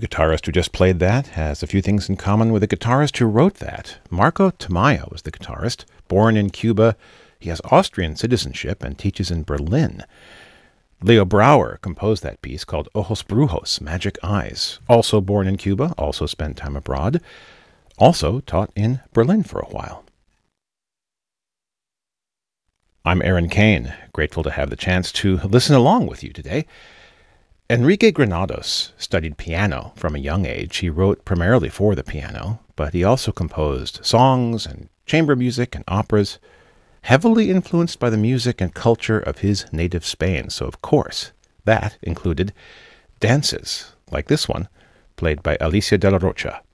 The guitarist who just played that has a few things in common with the guitarist who wrote that. Marco Tamayo is the guitarist. Born in Cuba, he has Austrian citizenship and teaches in Berlin. Leo Brouwer composed that piece called Ojos Brujos, Magic Eyes. Also born in Cuba, also spent time abroad. Also taught in Berlin for a while. I'm Aaron Kane, grateful to have the chance to listen along with you today. Enrique Granados studied piano from a young age. He wrote primarily for the piano, but he also composed songs and chamber music and operas, heavily influenced by the music and culture of his native Spain. So, of course, that included dances like this one, played by Alicia de la Rocha.